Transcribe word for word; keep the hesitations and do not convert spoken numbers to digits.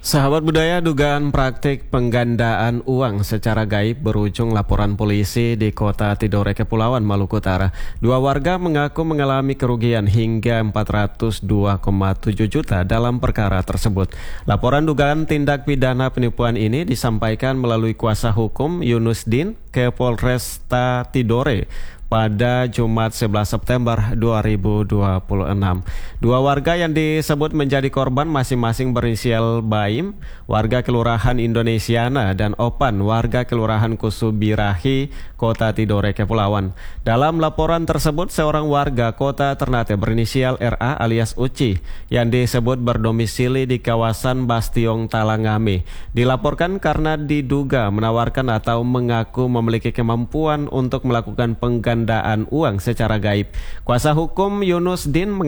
Sahabat budaya, dugaan praktik penggandaan uang secara gaib berujung laporan polisi di Kota Tidore, Kepulauan Maluku Utara. Dua warga mengaku mengalami kerugian hingga empat ratus dua koma tujuh juta dalam perkara tersebut. Laporan dugaan tindak pidana penipuan ini disampaikan melalui kuasa hukum Yunus Din ke Polresta Tidore pada Jumat sebelas September dua ribu dua puluh enam. Dua warga yang disebut menjadi korban masing-masing berinisial Baim, warga Kelurahan Indonesiana, dan Opan, warga Kelurahan Kusubirahi, Kota Tidore, Kepulauan. Dalam laporan tersebut, seorang warga Kota Ternate berinisial R A alias Uci yang disebut berdomisili di kawasan Bastiong Talangame dilaporkan karena diduga menawarkan atau mengaku memiliki kemampuan untuk melakukan penggandaan uang secara gaib. Kuasa hukum Yunus Din